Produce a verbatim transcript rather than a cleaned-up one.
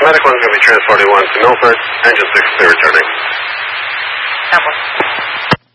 Medic one's going to be transporting one to Milford, engine six clear returning. Cowboy.